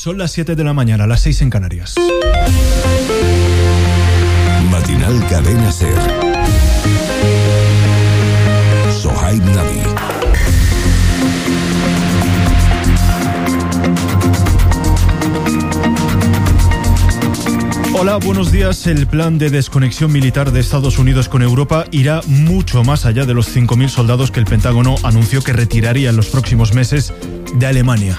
Son las 7 de la mañana, las 6 en Canarias. Matinal Cadena SER. Sohaib Nabi. Hola, buenos días. El plan de desconexión militar de Estados Unidos con Europa irá mucho más allá de los 5.000 soldados que el Pentágono anunció que retiraría en los próximos meses de Alemania.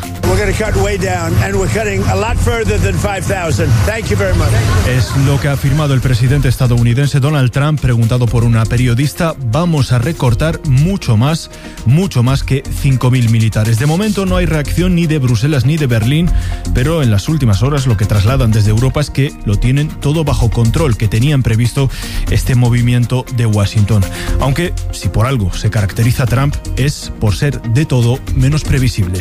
Es lo que ha afirmado el presidente estadounidense Donald Trump, preguntado por una periodista. Vamos a recortar mucho más que 5.000 militares. De momento no hay reacción ni de Bruselas ni de Berlín, pero en las últimas horas lo que trasladan desde Europa es que lo tienen todo bajo control, que tenían previsto este movimiento de Washington. Aunque, si por algo se caracteriza Trump, es por ser de todo menos previsible.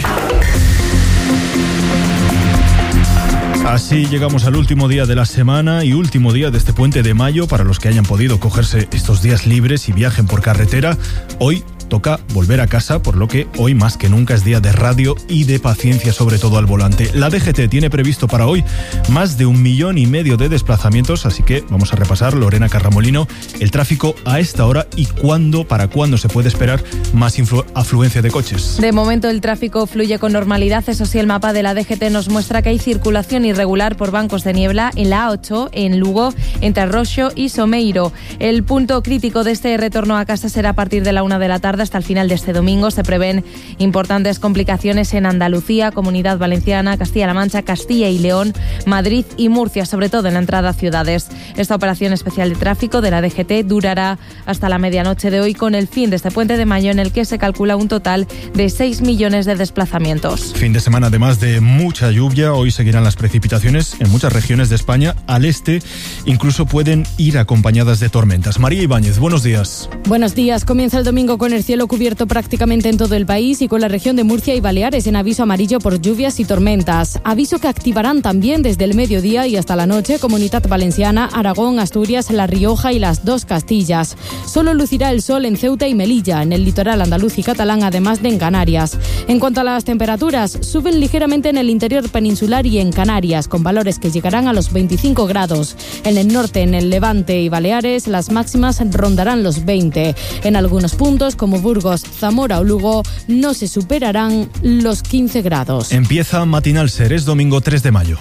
Así llegamos al último día de la semana y último día de este puente de mayo para los que hayan podido cogerse estos días libres y viajen por carretera. Hoy toca volver a casa, por lo que hoy más que nunca es día de radio y de paciencia, sobre todo al volante. La DGT tiene previsto para hoy más de 1,5 millones de desplazamientos, así que vamos a repasar, Lorena Carramolino, el tráfico a esta hora y para cuándo se puede esperar más afluencia de coches. De momento el tráfico fluye con normalidad, eso sí, el mapa de la DGT nos muestra que hay circulación irregular por bancos de niebla en la A8, en Lugo, entre Roxo y Someiro. El punto crítico de este retorno a casa será a partir de la 1 de la tarde hasta el final de este domingo. Se prevén importantes complicaciones en Andalucía, Comunidad Valenciana, Castilla-La Mancha, Castilla y León, Madrid y Murcia, sobre todo en la entrada a ciudades. Esta operación especial de tráfico de la DGT durará hasta la medianoche de hoy, con el fin de este puente de mayo en el que se calcula un total de 6 millones de desplazamientos. Fin de semana además de mucha lluvia. Hoy seguirán las precipitaciones en muchas regiones de España. Al este incluso pueden ir acompañadas de tormentas. María Ibáñez, buenos días. Buenos días. Comienza el domingo con el cielo cubierto prácticamente en todo el país y con la región de Murcia y Baleares en aviso amarillo por lluvias y tormentas. Aviso que activarán también desde el mediodía y hasta la noche Comunidad Valenciana, Aragón, Asturias, La Rioja y las dos Castillas. Solo lucirá el sol en Ceuta y Melilla, en el litoral andaluz y catalán, además de en Canarias. En cuanto a las temperaturas, suben ligeramente en el interior peninsular y en Canarias, con valores que llegarán a los 25 grados. En el norte, en el Levante y Baleares, las máximas rondarán los 20. En algunos puntos, como Burgos, Zamora o Lugo, no se superarán los 15 grados. Empieza Matinal SER, es domingo 3 de mayo.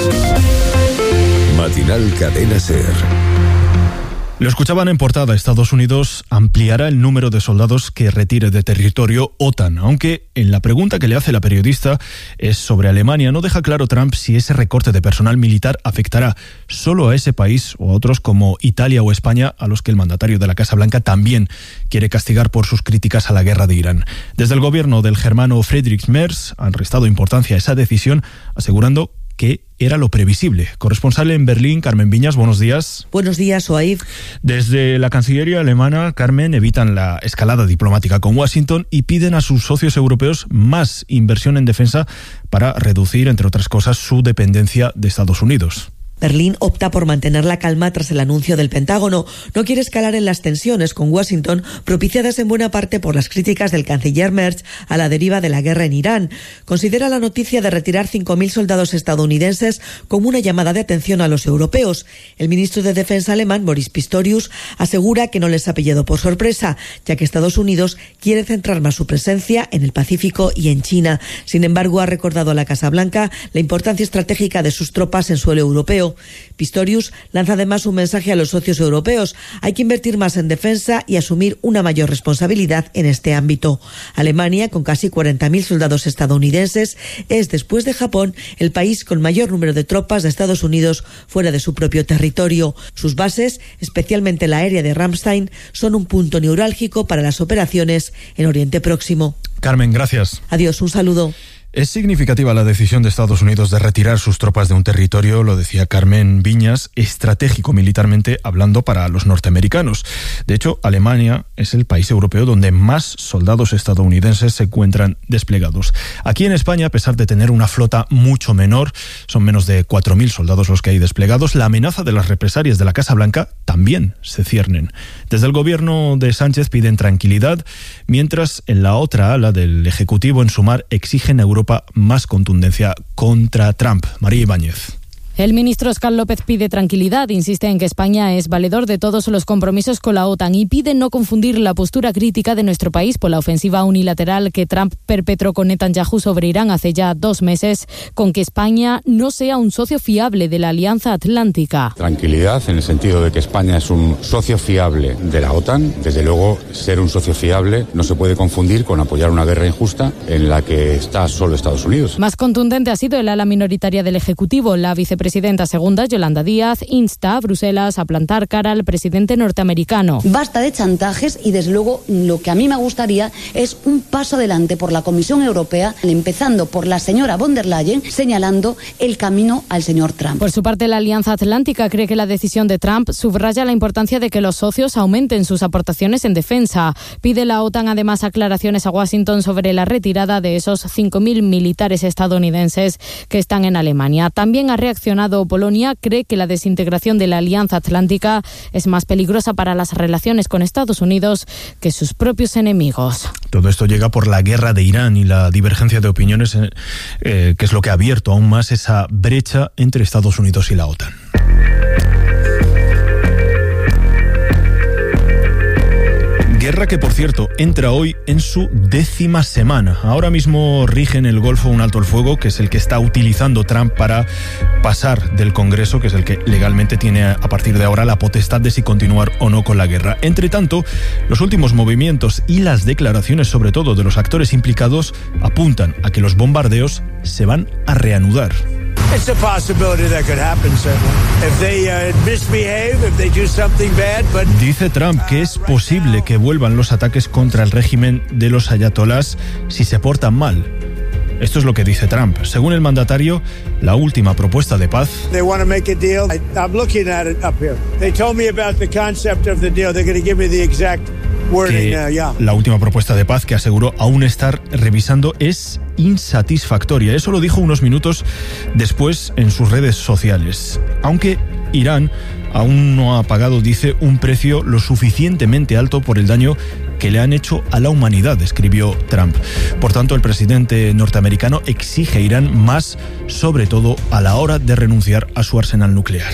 Matinal Cadena SER. Lo escuchaban en portada. Estados Unidos ampliará el número de soldados que retire de territorio OTAN, aunque en la pregunta que le hace la periodista es sobre Alemania. No deja claro Trump si ese recorte de personal militar afectará solo a ese país o a otros como Italia o España, a los que el mandatario de la Casa Blanca también quiere castigar por sus críticas a la guerra de Irán. Desde el gobierno del germano Friedrich Merz han restado importancia a esa decisión, asegurando que era lo previsible. Corresponsal en Berlín, Carmen Viñas, buenos días. Buenos días, Sohaib. Desde la Cancillería alemana, Carmen, evitan la escalada diplomática con Washington y piden a sus socios europeos más inversión en defensa para reducir, entre otras cosas, su dependencia de Estados Unidos. Berlín opta por mantener la calma tras el anuncio del Pentágono. No quiere escalar en las tensiones con Washington, propiciadas en buena parte por las críticas del canciller Merz a la deriva de la guerra en Irán. Considera la noticia de retirar 5.000 soldados estadounidenses como una llamada de atención a los europeos. El ministro de Defensa alemán, Boris Pistorius, asegura que no les ha pillado por sorpresa, ya que Estados Unidos quiere centrar más su presencia en el Pacífico y en China. Sin embargo, ha recordado a la Casa Blanca la importancia estratégica de sus tropas en suelo europeo. Pistorius lanza además un mensaje a los socios europeos. Hay que invertir más en defensa y asumir una mayor responsabilidad en este ámbito. Alemania, con casi 40.000 soldados estadounidenses, es, después de Japón, el país con mayor número de tropas de Estados Unidos fuera de su propio territorio. Sus bases, especialmente la aérea de Ramstein, son un punto neurálgico para las operaciones en Oriente Próximo. Carmen, gracias. Adiós, un saludo. Es significativa la decisión de Estados Unidos de retirar sus tropas de un territorio, lo decía Carmen Viñas, estratégico militarmente hablando para los norteamericanos. De hecho, Alemania es el país europeo donde más soldados estadounidenses se encuentran desplegados. Aquí en España, a pesar de tener una flota mucho menor, son menos de 4.000 soldados los que hay desplegados, la amenaza de las represalias de la Casa Blanca también se ciernen. Desde el gobierno de Sánchez piden tranquilidad, mientras en la otra ala del Ejecutivo, en Sumar, exigen a Europa Europa más contundencia contra Trump. María Ibáñez. El ministro Óscar López pide tranquilidad, insiste en que España es valedor de todos los compromisos con la OTAN y pide no confundir la postura crítica de nuestro país por la ofensiva unilateral que Trump perpetró con Netanyahu sobre Irán hace ya 2 meses, con que España no sea un socio fiable de la Alianza Atlántica. Tranquilidad en el sentido de que España es un socio fiable de la OTAN. Desde luego, ser un socio fiable no se puede confundir con apoyar una guerra injusta en la que está solo Estados Unidos. Más contundente ha sido el ala minoritaria del Ejecutivo. La vicepresidenta segunda, Yolanda Díaz, insta a Bruselas a plantar cara al presidente norteamericano. Basta de chantajes y, desde luego, lo que a mí me gustaría es un paso adelante por la Comisión Europea, empezando por la señora von der Leyen, señalando el camino al señor Trump. Por su parte, la Alianza Atlántica cree que la decisión de Trump subraya la importancia de que los socios aumenten sus aportaciones en defensa. Pide la OTAN además aclaraciones a Washington sobre la retirada de esos 5.000 militares estadounidenses que están en Alemania. También ha reaccionado Polonia, cree que la desintegración de la Alianza Atlántica es más peligrosa para las relaciones con Estados Unidos que sus propios enemigos. Todo esto llega por la guerra de Irán y la divergencia de opiniones, que es lo que ha abierto aún más esa brecha entre Estados Unidos y la OTAN. Guerra que, por cierto, entra hoy en su 10ª semana. Ahora mismo rige en el Golfo un alto el fuego, que es el que está utilizando Trump para pasar del Congreso, que es el que legalmente tiene a partir de ahora la potestad de si continuar o no con la guerra. Entre tanto, los últimos movimientos y las declaraciones, sobre todo de los actores implicados, apuntan a que los bombardeos se van a reanudar. It's a possibility that could happen, certainly. If they misbehave, if they do something bad, but... Dice Trump que es posible que vuelvan los ataques contra el régimen de los ayatolás si se portan mal. Esto es lo que dice Trump. Según el mandatario, la última propuesta de paz... They want to make a deal. I'm looking at it up here. They told me about the concept of the deal. They're going to give me the exact wording now, yeah. La última propuesta de paz, que aseguró aún estar revisando, es insatisfactoria. Eso lo dijo unos minutos después en sus redes sociales. Aunque Irán aún no ha pagado, dice, un precio lo suficientemente alto por el daño que le han hecho a la humanidad, escribió Trump. Por tanto, el presidente norteamericano exige a Irán más, sobre todo a la hora de renunciar a su arsenal nuclear.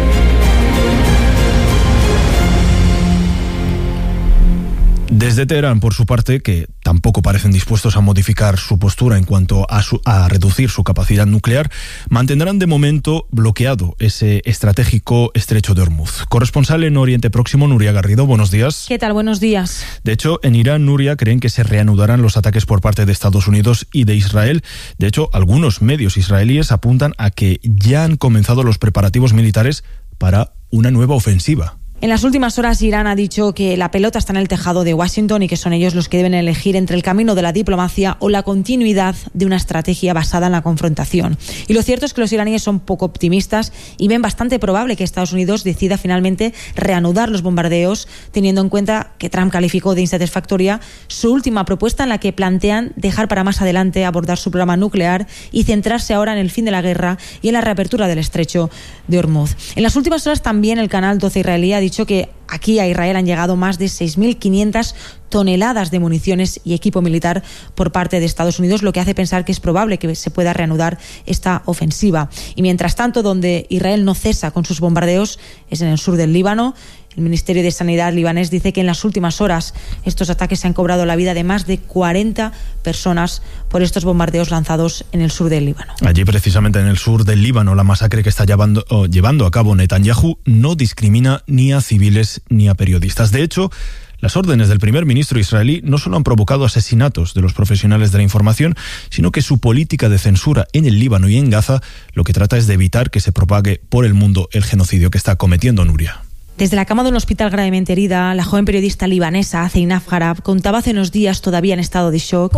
Desde Teherán, por su parte, que tampoco parecen dispuestos a modificar su postura en cuanto a reducir su capacidad nuclear, mantendrán de momento bloqueado ese estratégico estrecho de Hormuz. Corresponsal en Oriente Próximo, Nuria Garrido, buenos días. ¿Qué tal? Buenos días. De hecho, en Irán, Nuria, creen que se reanudarán los ataques por parte de Estados Unidos y de Israel. De hecho, algunos medios israelíes apuntan a que ya han comenzado los preparativos militares para una nueva ofensiva. En las últimas horas, Irán ha dicho que la pelota está en el tejado de Washington y que son ellos los que deben elegir entre el camino de la diplomacia o la continuidad de una estrategia basada en la confrontación. Y lo cierto es que los iraníes son poco optimistas y ven bastante probable que Estados Unidos decida finalmente reanudar los bombardeos, teniendo en cuenta que Trump calificó de insatisfactoria su última propuesta, en la que plantean dejar para más adelante abordar su programa nuclear y centrarse ahora en el fin de la guerra y en la reapertura del estrecho de Hormuz. En las últimas horas también el canal 12 israelí ha dicho que aquí a Israel han llegado más de 6.500 toneladas de municiones y equipo militar por parte de Estados Unidos, lo que hace pensar que es probable que se pueda reanudar esta ofensiva. Y mientras tanto, donde Israel no cesa con sus bombardeos es en el sur del Líbano. El Ministerio de Sanidad libanés dice que en las últimas horas estos ataques se han cobrado la vida de más de 40 personas por estos bombardeos lanzados en el sur del Líbano. Allí, precisamente en el sur del Líbano, la masacre que está llevando a cabo Netanyahu no discrimina ni a civiles ni a periodistas. De hecho, las órdenes del primer ministro israelí no solo han provocado asesinatos de los profesionales de la información, sino que su política de censura en el Líbano y en Gaza lo que trata es de evitar que se propague por el mundo el genocidio que está cometiendo Nuria. Desde la cama de un hospital gravemente herida, la joven periodista libanesa Zeinab Harab contaba hace unos días, todavía en estado de shock,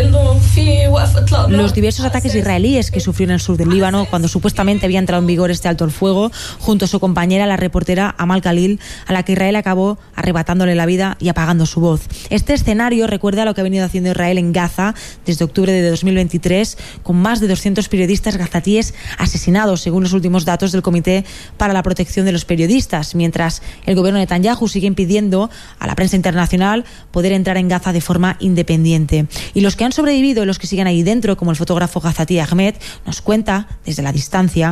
los diversos ataques israelíes que sufrió en el sur del Líbano cuando supuestamente había entrado en vigor este alto el fuego, junto a su compañera, la reportera Amal Khalil, a la que Israel acabó arrebatándole la vida y apagando su voz. Este escenario recuerda a lo que ha venido haciendo Israel en Gaza desde octubre de 2023, con más de 200 periodistas gazatíes asesinados, según los últimos datos del Comité para la Protección de los Periodistas, mientras mientras el gobierno de Netanyahu sigue impidiendo a la prensa internacional poder entrar en Gaza de forma independiente. Y los que han sobrevivido y los que siguen ahí dentro, como el fotógrafo Gazati Ahmed, nos cuenta desde la distancia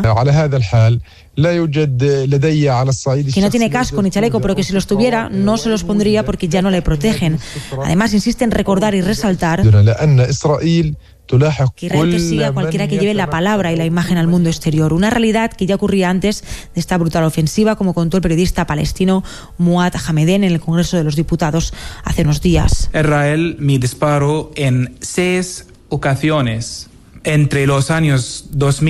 que no tiene casco ni chaleco, pero que si los tuviera no se los pondría porque ya no le protegen. Además insiste en recordar y resaltar que Israel persigue a cualquiera que lleve la palabra y la imagen al mundo exterior. Una realidad que ya ocurría antes de esta brutal ofensiva, como contó el periodista palestino Muad Hameden en el Congreso de los Diputados hace unos días. Israel me disparó en 6 ocasiones entre los años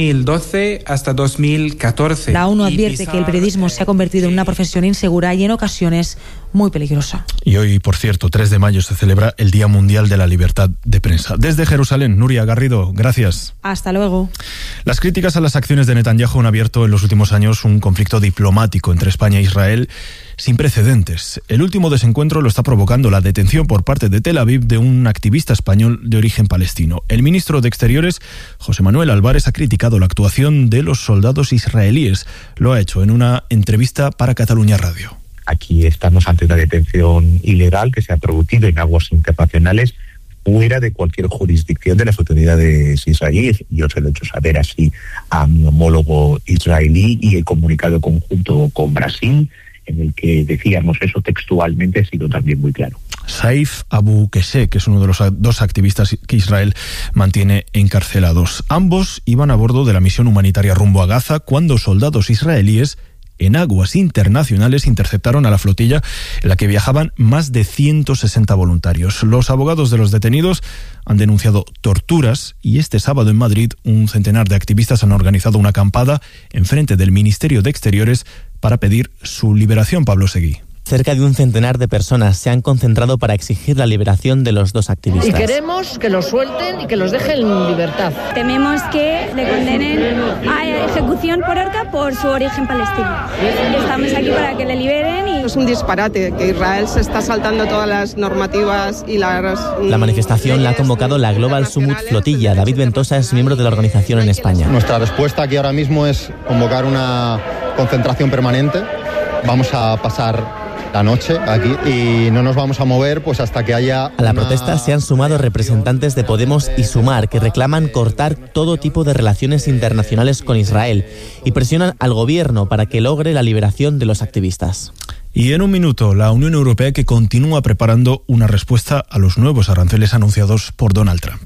2012 hasta 2014. La ONU advierte que el periodismo se ha convertido en una profesión insegura y en ocasiones muy peligrosa. Y hoy, por cierto, 3 de mayo se celebra el Día Mundial de la Libertad de Prensa. Desde Jerusalén, Nuria Garrido, gracias. Hasta luego. Las críticas a las acciones de Netanyahu han abierto en los últimos años un conflicto diplomático entre España e Israel sin precedentes. El último desencuentro lo está provocando la detención por parte de Tel Aviv de un activista español de origen palestino. El ministro de Exteriores, José Manuel Álvarez, ha criticado la actuación de los soldados israelíes. Lo ha hecho en una entrevista para Catalunya Radio. Aquí estamos ante una detención ilegal que se ha producido en aguas internacionales fuera de cualquier jurisdicción de las autoridades israelíes. Yo se lo he hecho saber así a mi homólogo israelí y el comunicado conjunto con Brasil, en el que decíamos eso textualmente, ha sido también muy claro. Saif Abu Qesseh, que es uno de los 2 activistas que Israel mantiene encarcelados. Ambos iban a bordo de la misión humanitaria rumbo a Gaza cuando soldados israelíes en aguas internacionales interceptaron a la flotilla en la que viajaban más de 160 voluntarios. Los abogados de los detenidos han denunciado torturas y este sábado en Madrid un centenar de activistas han organizado una acampada enfrente del Ministerio de Exteriores para pedir su liberación. Pablo Seguí. Cerca de un centenar de personas se han concentrado para exigir la liberación de los 2 activistas. Y queremos que los suelten y que los dejen en libertad. Tememos que le condenen a ejecución por horca por su origen palestino. Estamos aquí para que le liberen y... Es un disparate que Israel se está saltando todas las normativas y las... La manifestación la ha convocado la Global Summit Flotilla. David Ventosa es miembro de la organización en España. Nuestra respuesta aquí ahora mismo es convocar una concentración permanente. Vamos a pasar la noche aquí y no nos vamos a mover pues hasta que haya... A la protesta se han sumado representantes de Podemos y Sumar, que reclaman cortar todo tipo de relaciones internacionales con Israel y presionan al gobierno para que logre la liberación de los activistas. Y en un minuto, la Unión Europea, que continúa preparando una respuesta a los nuevos aranceles anunciados por Donald Trump.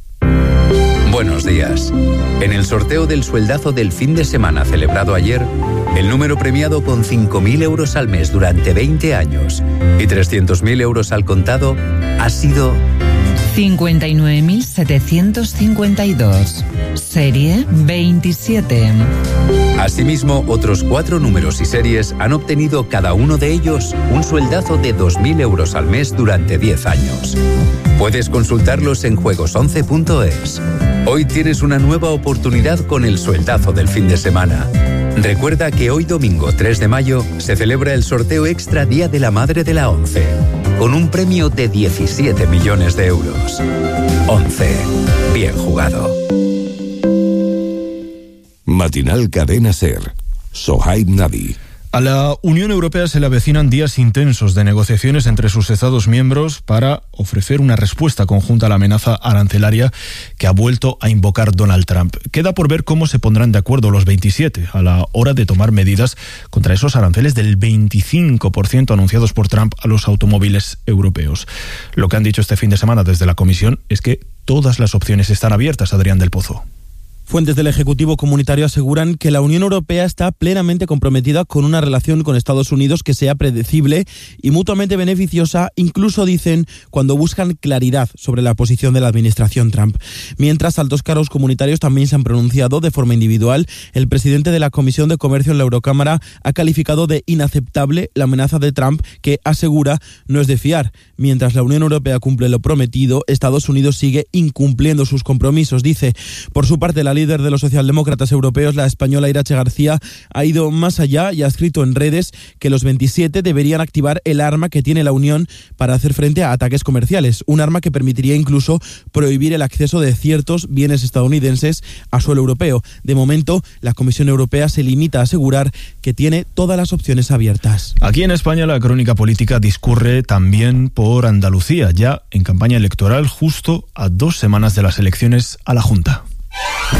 Buenos días. En el sorteo del sueldazo del fin de semana celebrado ayer, el número premiado con 5.000 euros al mes durante 20 años y 300.000 euros al contado ha sido 59.752, serie 27. Asimismo, otros 4 números y series han obtenido cada uno de ellos un sueldazo de 2.000 euros al mes durante 10 años. Puedes consultarlos en juegos11.es. Hoy tienes una nueva oportunidad con el sueldazo del fin de semana. Recuerda que hoy domingo 3 de mayo se celebra el sorteo extra Día de la Madre de la ONCE, con un premio de 17 millones de euros. ONCE, bien jugado. Matinal Cadena SER. Sohaib Nadi. A la Unión Europea se le avecinan días intensos de negociaciones entre sus Estados miembros para ofrecer una respuesta conjunta a la amenaza arancelaria que ha vuelto a invocar Donald Trump. Queda por ver cómo se pondrán de acuerdo los 27 a la hora de tomar medidas contra esos aranceles del 25% anunciados por Trump a los automóviles europeos. Lo que han dicho este fin de semana desde la Comisión es que todas las opciones están abiertas, Adrián del Pozo. Fuentes del Ejecutivo Comunitario aseguran que la Unión Europea está plenamente comprometida con una relación con Estados Unidos que sea predecible y mutuamente beneficiosa, incluso dicen cuando buscan claridad sobre la posición de la administración Trump. Mientras, altos cargos comunitarios también se han pronunciado de forma individual. El presidente de la Comisión de Comercio en la Eurocámara ha calificado de inaceptable la amenaza de Trump, que asegura no es de fiar. Mientras la Unión Europea cumple lo prometido, Estados Unidos sigue incumpliendo sus compromisos. Dice, por su parte, la líder de los socialdemócratas europeos, la española Irache García, ha ido más allá y ha escrito en redes que los 27 deberían activar el arma que tiene la Unión para hacer frente a ataques comerciales, un arma que permitiría incluso prohibir el acceso de ciertos bienes estadounidenses a suelo europeo. De momento, la Comisión Europea se limita a asegurar que tiene todas las opciones abiertas. Aquí en España la crónica política discurre también por Andalucía, ya en campaña electoral justo a 2 semanas de las elecciones a la Junta.